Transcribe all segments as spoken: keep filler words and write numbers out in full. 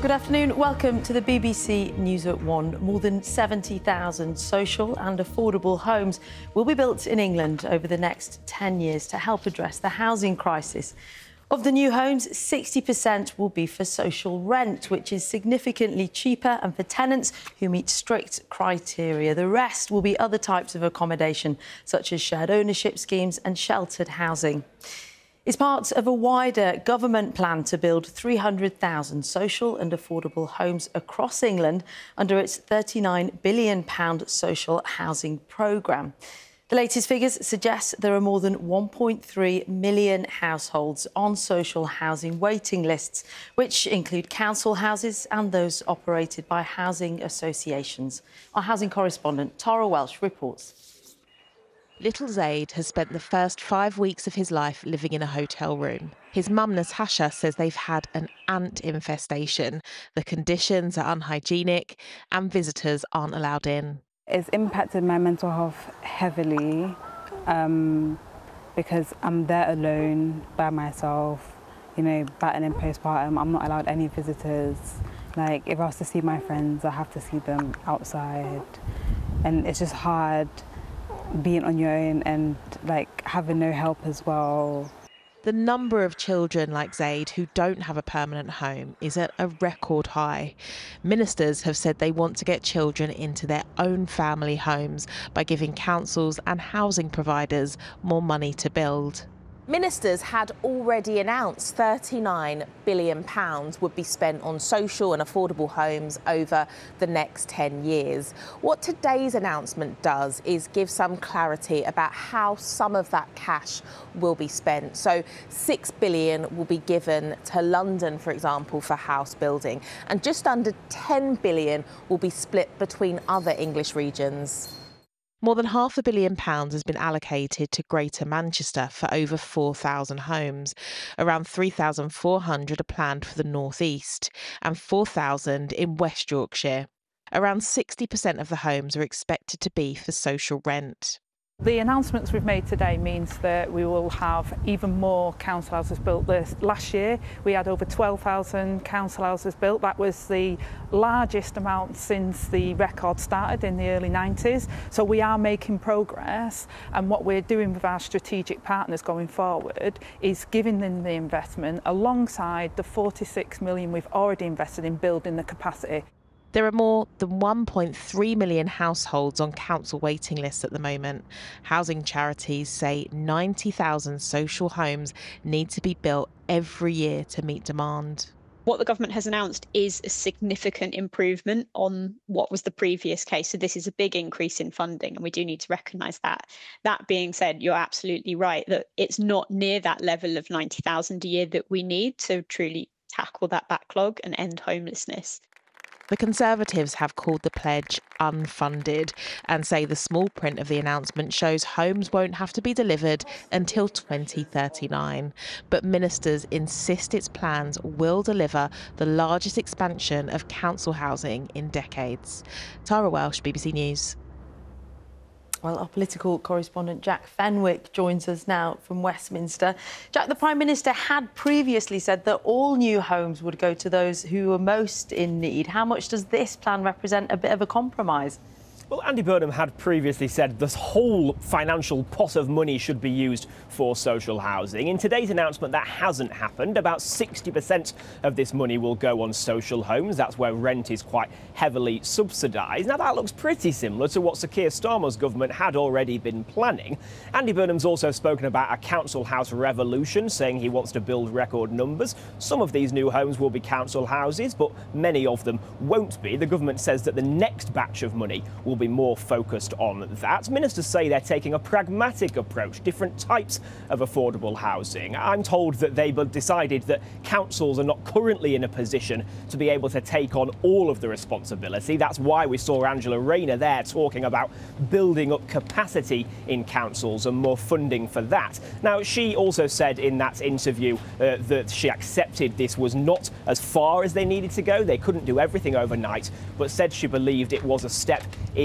Good afternoon. Welcome to the B B C News at One. More than seventy thousand social and affordable homes will be built in England over the next ten years to help address the housing crisis. Of the new homes, sixty percent will be for social rent, which is significantly cheaper, and for tenants who meet strict criteria. The rest will be other types of accommodation, such as shared ownership schemes and sheltered housing. It's part of a wider government plan to build three hundred thousand social and affordable homes across England under its thirty-nine billion pounds social housing programme. The latest figures suggest there are more than one point three million households on social housing waiting lists, which include council houses and those operated by housing associations. Our housing correspondent, Tara Welsh, reports. Little Zaid has spent the first five weeks of his life living in a hotel room. His mum, Natasha, says they've had an ant infestation. The conditions are unhygienic and visitors aren't allowed in. It's impacted my mental health heavily um, because I'm there alone by myself, you know, battling postpartum. I'm not allowed any visitors. Like, if I was to see my friends, I have to see them outside. And it's just hard being on your own and like having no help as well. The number of children like Zaid who don't have a permanent home is at a record high. Ministers have said they want to get children into their own family homes by giving councils and housing providers more money to build. Ministers had already announced thirty-nine billion pounds would be spent on social and affordable homes over the next ten years. What today's announcement does is give some clarity about how some of that cash will be spent. So six billion pounds will be given to London, for example, for house building, and just under ten billion pounds will be split between other English regions. More than half a billion pounds has been allocated to Greater Manchester for over four thousand homes. Around three thousand four hundred are planned for the North East and four thousand in West Yorkshire. Around sixty percent of the homes are expected to be for social rent. The announcements we've made today means that we will have even more council houses built. This last year we had over twelve thousand council houses built. That was the largest amount since the record started in the early nineties. So we are making progress, and what we're doing with our strategic partners going forward is giving them the investment alongside the forty-six million we've already invested in building the capacity. There are more than one point three million households on council waiting lists at the moment. Housing charities say ninety thousand social homes need to be built every year to meet demand. What the government has announced is a significant improvement on what was the previous case. So this is a big increase in funding, and we do need to recognise that. That being said, you're absolutely right that it's not near that level of ninety thousand a year that we need to truly tackle that backlog and end homelessness. The Conservatives have called the pledge unfunded and say the small print of the announcement shows homes won't have to be delivered until twenty thirty-nine. But ministers insist its plans will deliver the largest expansion of council housing in decades. Tara Welsh, B B C News. Well, our political correspondent Jack Fenwick joins us now from Westminster. Jack, the Prime Minister had previously said that all new homes would go to those who are most in need. How much does this plan represent a bit of a compromise? Well, Andy Burnham had previously said this whole financial pot of money should be used for social housing. In today's announcement, that hasn't happened. About sixty percent of this money will go on social homes. That's where rent is quite heavily subsidised. Now, that looks pretty similar to what Sir Keir Starmer's government had already been planning. Andy Burnham's also spoken about a council house revolution, saying he wants to build record numbers. Some of these new homes will be council houses, but many of them won't be. The government says that the next batch of money will be be more focused on that. Ministers say they're taking a pragmatic approach, different types of affordable housing. I'm told that they've decided that councils are not currently in a position to be able to take on all of the responsibility. That's why we saw Angela Rayner there talking about building up capacity in councils and more funding for that. Now, she also said in that interview uh, that she accepted this was not as far as they needed to go. They couldn't do everything overnight, but said she believed it was a step in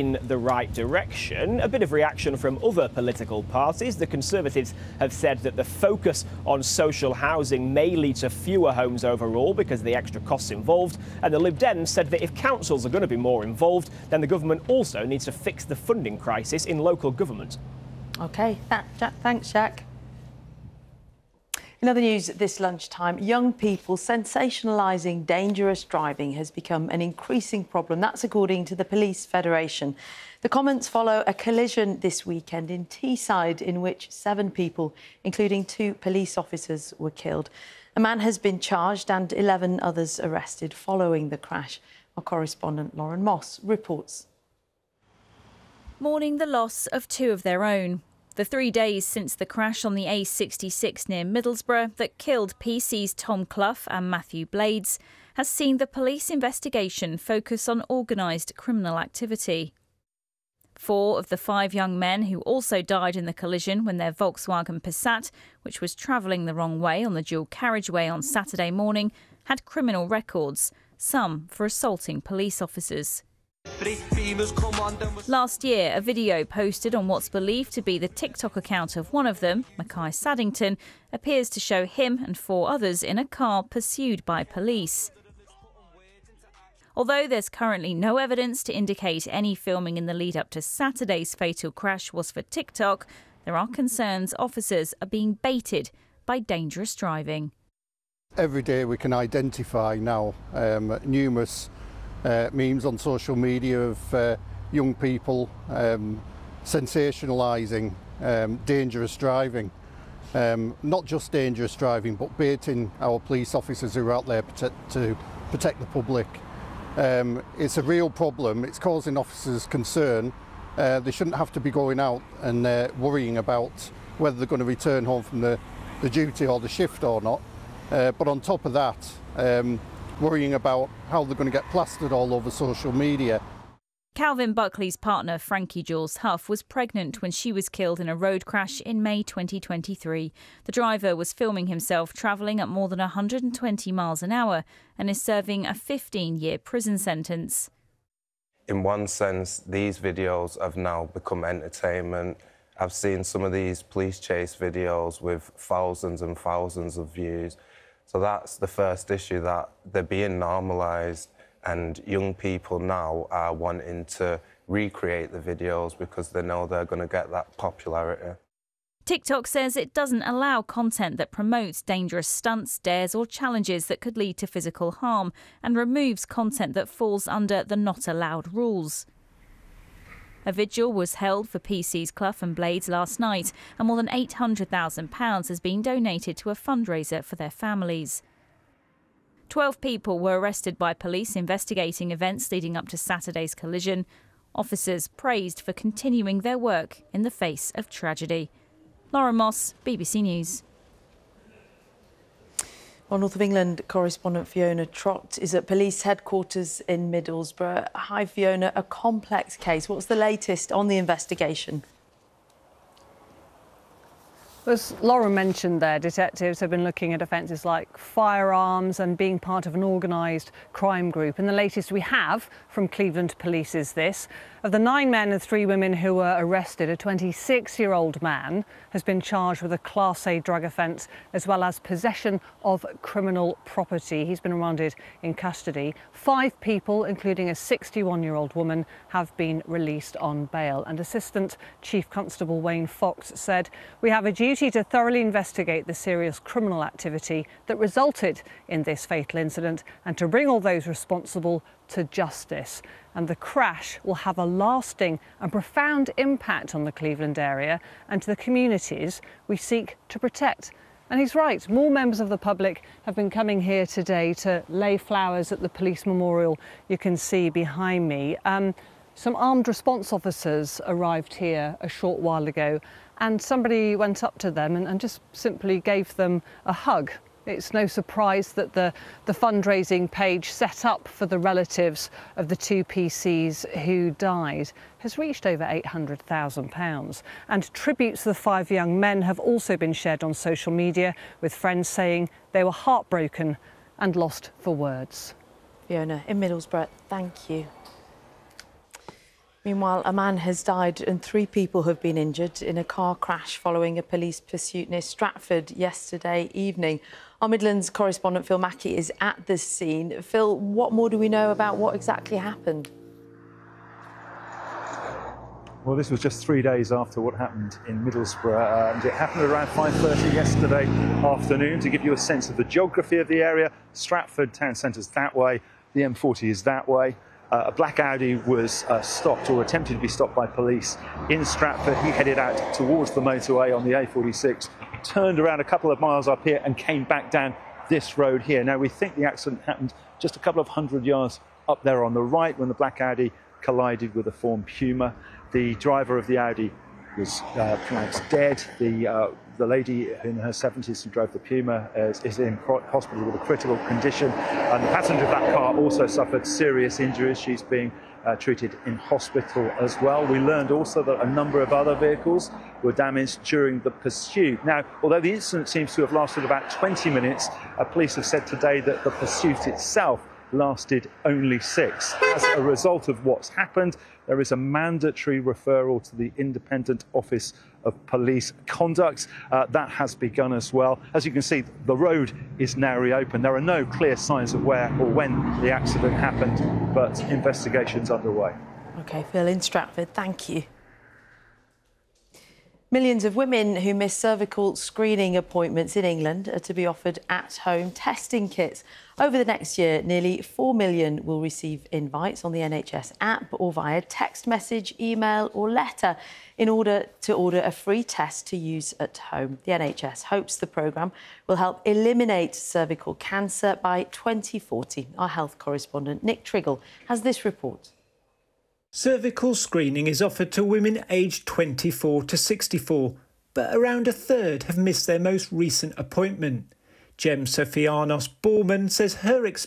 in the right direction. A bit of reaction from other political parties. The Conservatives have said that the focus on social housing may lead to fewer homes overall because of the extra costs involved. And the Lib Dems said that if councils are going to be more involved, then the government also needs to fix the funding crisis in local government. OK, that, Jack, thanks, Jack. In other news this lunchtime, young people sensationalising dangerous driving has become an increasing problem. That's according to the Police Federation. The comments follow a collision this weekend in Teesside in which seven people, including two police officers, were killed. A man has been charged and eleven others arrested following the crash. Our correspondent Lauren Moss reports. Mourning the loss of two of their own. The three days since the crash on the A sixty-six near Middlesbrough that killed P C's Tom Clough and Matthew Blades has seen the police investigation focus on organised criminal activity. Four of the five young men who also died in the collision when their Volkswagen Passat, which was travelling the wrong way on the dual carriageway on Saturday morning, had criminal records, some for assaulting police officers. Last year, a video posted on what's believed to be the TikTok account of one of them, Mackay Saddington, appears to show him and four others in a car pursued by police. Although there's currently no evidence to indicate any filming in the lead-up to Saturday's fatal crash was for TikTok, there are concerns officers are being baited by dangerous driving. Every day we can identify now um, numerous Uh, memes on social media of uh, young people um, sensationalising um, dangerous driving. Um, not just dangerous driving, but baiting our police officers who are out there protect, to protect the public. Um, it's a real problem. It's causing officers concern. Uh, they shouldn't have to be going out and uh, worrying about whether they're going to return home from the, the duty or the shift or not. Uh, but on top of that, um, worrying about how they're going to get plastered all over social media. Calvin Buckley's partner, Frankie Jules Huff, was pregnant when she was killed in a road crash in May twenty twenty-three. The driver was filming himself travelling at more than one hundred twenty miles an hour and is serving a fifteen-year prison sentence. In one sense, these videos have now become entertainment. I've seen some of these police chase videos with thousands and thousands of views. So that's the first issue, that they're being normalised, and young people now are wanting to recreate the videos because they know they're going to get that popularity. TikTok says it doesn't allow content that promotes dangerous stunts, dares or challenges that could lead to physical harm, and removes content that falls under the not allowed rules. A vigil was held for P C's Clough and Blades last night, and more than eight hundred thousand pounds has been donated to a fundraiser for their families. Twelve people were arrested by police investigating events leading up to Saturday's collision. Officers praised for continuing their work in the face of tragedy. Lauren Moss, B B C News. Well, North of England correspondent Fiona Trott is at police headquarters in Middlesbrough. Hi, Fiona. A complex case. What's the latest on the investigation? As Lauren mentioned there, detectives have been looking at offences like firearms and being part of an organised crime group. And the latest we have from Cleveland Police is this. Of the nine men and three women who were arrested, a twenty-six-year-old man has been charged with a Class A drug offence as well as possession of criminal property. He's been remanded in custody. Five people, including a sixty-one-year-old woman, have been released on bail. And Assistant Chief Constable Wayne Fox said, "We have a duty to thoroughly investigate the serious criminal activity that resulted in this fatal incident and to bring all those responsible to justice. And the crash will have a lasting and profound impact on the Cleveland area and to the communities we seek to protect." And he's right. More members of the public have been coming here today to lay flowers at the police memorial you can see behind me. Um, some armed response officers arrived here a short while ago, and somebody went up to them and, and just simply gave them a hug. It's no surprise that the, the fundraising page set up for the relatives of the two P Cs who died has reached over eight hundred thousand pounds. And tributes to the five young men have also been shared on social media, with friends saying they were heartbroken and lost for words. Fiona in Middlesbrough, thank you. Meanwhile, a man has died and three people have been injured in a car crash following a police pursuit near Stratford yesterday evening. Our Midlands correspondent Phil Mackey is at the scene. Phil, what more do we know about what exactly happened? Well, this was just three days after what happened in Middlesbrough, and it happened around five thirty yesterday afternoon. To give you a sense of the geography of the area, Stratford town centre's that way, the M forty is that way. Uh, a black Audi was uh, stopped or attempted to be stopped by police in Stratford. He headed out towards the motorway on the A forty-six, turned around a couple of miles up here and came back down this road here. Now, we think the accident happened just a couple of hundred yards up there on the right when the black Audi collided with a Ford Puma. The driver of the Audi was uh, pronounced dead. The, uh, the lady in her seventies who drove the Puma is, is in hospital with a critical condition. And the passenger of that car also suffered serious injuries. She's being uh, treated in hospital as well. We learned also that a number of other vehicles were damaged during the pursuit. Now, although the incident seems to have lasted about twenty minutes, uh, police have said today that the pursuit itself lasted only six. As a result of what's happened, there is a mandatory referral to the Independent Office of Police Conduct. Uh, that has begun as well. As you can see, the road is now reopened. There are no clear signs of where or when the accident happened, but investigation's underway. OK, Phil, in Stratford, thank you. Millions of women who miss cervical screening appointments in England are to be offered at-home testing kits. Over the next year, nearly four million will receive invites on the N H S app or via text message, email or letter in order to order a free test to use at home. The N H S hopes the programme will help eliminate cervical cancer by twenty forty. Our health correspondent Nick Triggle has this report. Cervical screening is offered to women aged twenty-four to sixty-four, but around a third have missed their most recent appointment. Gem Sophianos Borman says her experience